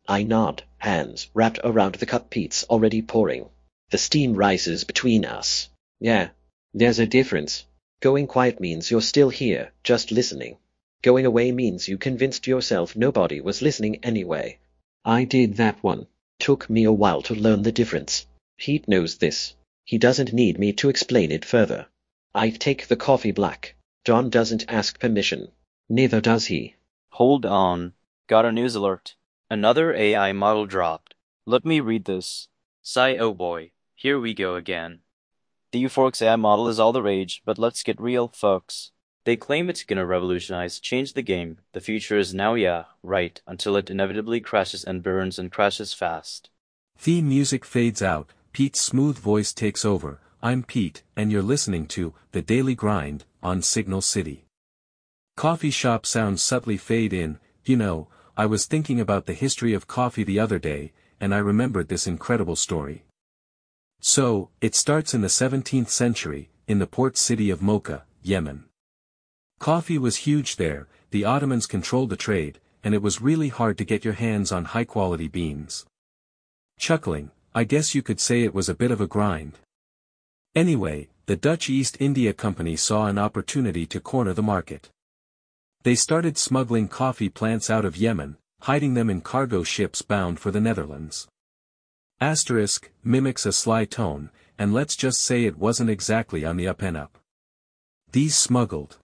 I nod, hands wrapped around the cup Pete's already pouring. The steam rises between us. Yeah, there's a difference. Going quiet means you're still here, just listening. Going away means you convinced yourself nobody was listening anyway. I did that one. Took me a while to learn the difference. Pete knows this. He doesn't need me to explain it further. I take the coffee black. John doesn't ask permission. Neither does he. Hold on. Got a news alert. Another AI model dropped. Let me read this. Sigh, oh boy. Here we go again. The Euphorix AI model is all the rage, but let's get real, folks. They claim it's gonna revolutionize, change the game. The future is now, yeah, right, until it inevitably crashes and burns and crashes fast. Theme music fades out, Pete's smooth voice takes over. I'm Pete, and you're listening to The Daily Grind on Signal City. Coffee shop sounds subtly fade in. You know, I was thinking about the history of coffee the other day, and I remembered this incredible story. So, it starts in the 17th century, in the port city of Mocha, Yemen. Coffee was huge there, the Ottomans controlled the trade, and it was really hard to get your hands on high-quality beans. Chuckling, I guess you could say it was a bit of a grind. Anyway, the Dutch East India Company saw an opportunity to corner the market. They started smuggling coffee plants out of Yemen, hiding them in cargo ships bound for the Netherlands. Asterisk mimics a sly tone, and let's just say it wasn't exactly on the up and up. These smuggled